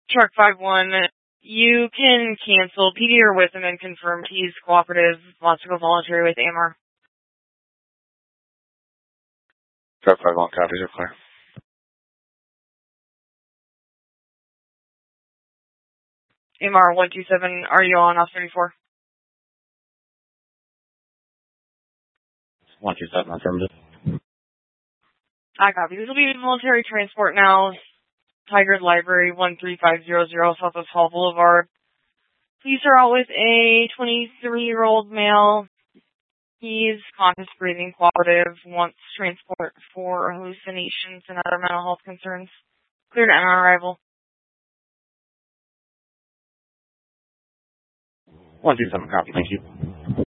Truck 5-1, you can cancel PD or with him and confirm he's cooperative, wants to go voluntary with AMR. Truck 5-1, copies are clear. AMR 127, are you on off 34? 127, affirmative. I copy. This will be military transport now. Tigard Library 13500 south of Hall Boulevard. Police are out with a 23-year-old male. He's conscious, breathing, cooperative, wants transport for hallucinations and other mental health concerns. Cleared on arrival. 127, copy. Thank you.